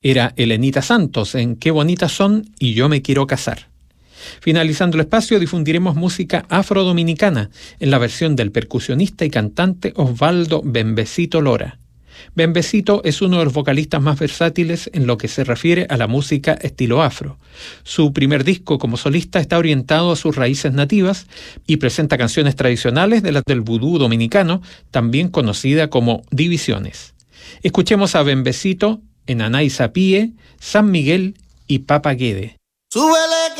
era Elenita Santos en Qué bonitas son y Yo me quiero casar. Finalizando el espacio, difundiremos música afrodominicana en la versión del percusionista y cantante Osvaldo Bembecito Lora. Bembecito es uno de los vocalistas más versátiles en lo que se refiere a la música estilo afro. Su primer disco como solista está orientado a sus raíces nativas y presenta canciones tradicionales de las del vudú dominicano, también conocida como divisiones. Escuchemos a Bembecito en Anay Sapie, San Miguel y Papa Guede.